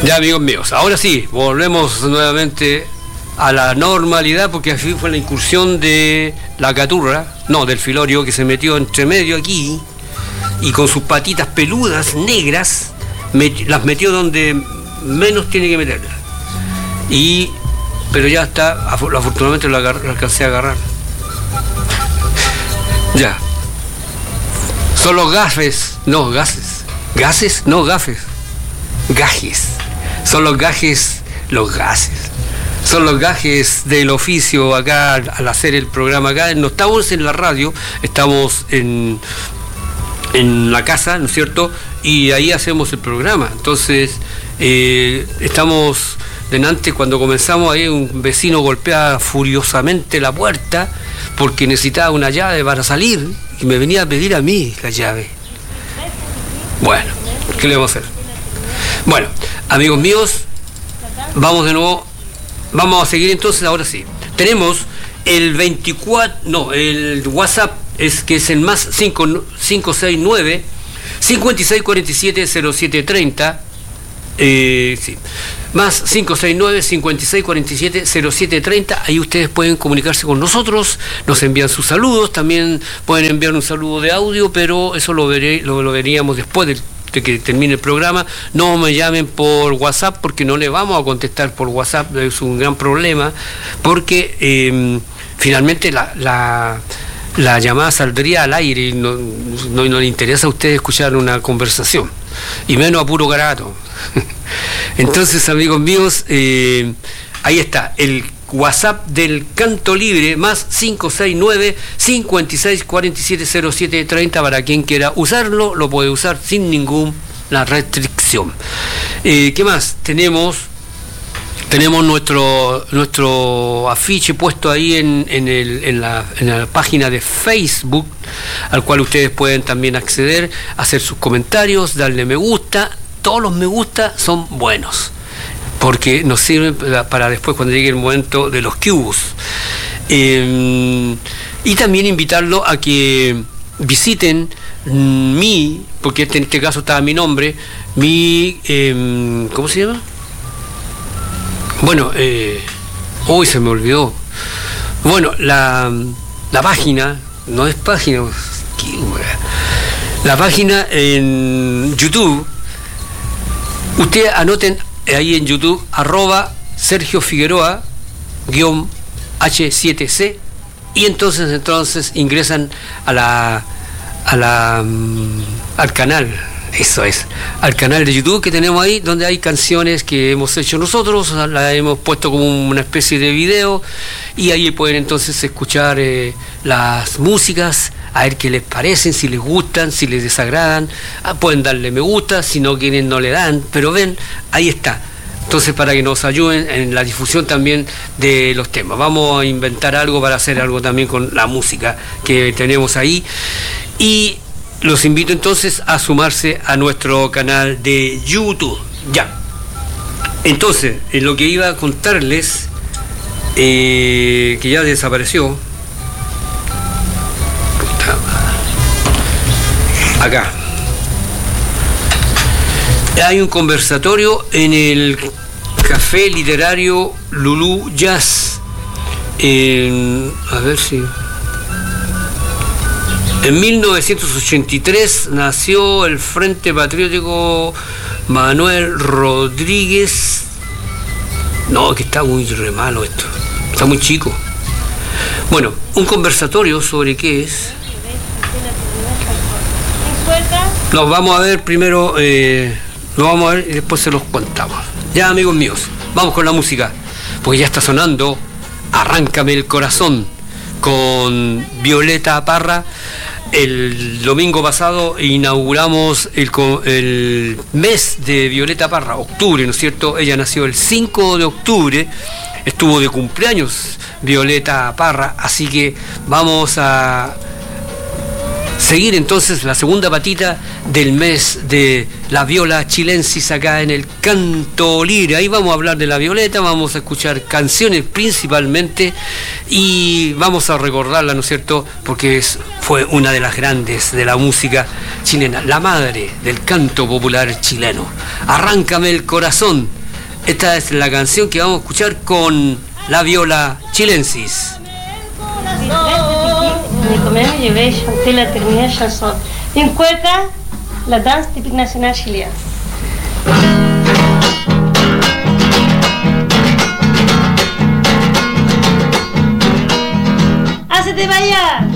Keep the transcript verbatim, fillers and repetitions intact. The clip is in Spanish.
Ya, amigos míos, ahora sí, volvemos nuevamente a la normalidad, porque así fue la incursión de la caturra, no, del filorio, que se metió entre medio aquí y con sus patitas peludas negras met- las metió donde menos tiene que meterlas. Y pero ya está, afortunadamente lo, agar- lo alcancé a agarrar. Ya. Son los gafes, no, gases. ¿Gases? No, gafes. Gajes. Son los gajes, los gases. Son los gajes del oficio acá al hacer el programa acá. No estamos en la radio, estamos en, en la casa, ¿no es cierto? Y ahí hacemos el programa. Entonces, eh, estamos delante, cuando comenzamos, ahí un vecino golpea furiosamente la puerta porque necesitaba una llave para salir y me venía a pedir a mí la llave. Bueno, ¿qué le vamos a hacer? Bueno, amigos míos, vamos de nuevo, vamos a seguir entonces, ahora sí. Tenemos el veinticuatro, no, el WhatsApp es que es el más cinco seis nueve, cinco seis cuatro siete, cero siete tres cero, eh, sí, más cinco seis nueve, cinco seis cuatro siete, cero siete tres cero, ahí ustedes pueden comunicarse con nosotros, nos envían sus saludos, también pueden enviar un saludo de audio, pero eso lo, veré, lo, lo veríamos después del de que termine el programa. No me llamen por WhatsApp porque no le vamos a contestar por WhatsApp, es un gran problema, porque eh, finalmente la, la, la llamada saldría al aire y no, no, no le interesa a ustedes escuchar una conversación, y menos a puro garato. Entonces, amigos míos, eh, ahí está, el WhatsApp del Canto Libre, más cinco seis nueve, cinco seis cuatro siete, cero siete tres cero, para quien quiera usarlo, lo puede usar sin ninguna restricción. Eh, ¿Qué más? Tenemos tenemos nuestro nuestro afiche puesto ahí en, en, el, en, la, en la página de Facebook, al cual ustedes pueden también acceder, hacer sus comentarios, darle me gusta. Todos los me gusta son buenos, porque nos sirven para después cuando llegue el momento de los cubos. Eh, y también invitarlo a que visiten mi, porque este, en este caso estaba mi nombre, mi, eh, ¿cómo se llama? Bueno, eh, uy, se me olvidó. Bueno, la, la página, no es página, qué wea. La página en YouTube, ustedes anoten ahí en YouTube, arroba Sergio Figueroa, guión H siete C, y entonces entonces ingresan a la, a la um, al canal, eso es, al canal de YouTube que tenemos ahí, donde hay canciones que hemos hecho nosotros, la hemos puesto como una especie de video, y ahí pueden entonces escuchar eh, las músicas, a ver qué les parecen, si les gustan, si les desagradan. Ah, pueden darle me gusta, si no quieren no le dan, pero ven, ahí está. Entonces, para que nos ayuden en la difusión también de los temas. Vamos a inventar algo para hacer algo también con la música que tenemos ahí. Y los invito entonces a sumarse a nuestro canal de YouTube. Ya. Entonces, en lo que iba a contarles, eh, que ya desapareció, acá hay un conversatorio en el Café Literario Lulú Jazz, en, a ver si en mil novecientos ochenta y tres nació el Frente Patriótico Manuel Rodríguez. No, que está muy re malo esto, está muy chico. Bueno, un conversatorio sobre qué es. Nos vamos a ver primero, eh, lo vamos a ver y después se los contamos. Ya, amigos míos, vamos con la música, porque ya está sonando Arráncame el Corazón con Violeta Parra. El domingo pasado inauguramos el, el mes de Violeta Parra, octubre, ¿no es cierto? Ella nació el cinco de octubre, estuvo de cumpleaños Violeta Parra, así que vamos a seguir entonces la segunda patita del mes de la viola chilensis acá en el Canto Libre. Ahí vamos a hablar de la Violeta, vamos a escuchar canciones principalmente y vamos a recordarla, ¿no es cierto? Porque es, fue una de las grandes de la música chilena, la madre del canto popular chileno. Arráncame el Corazón, Esta es la canción que vamos a escuchar con la viola chilensis. Me llevé, chanté la terminée chanson. En cueca, la danse típica nacional chilena. ¡Hacete bailar!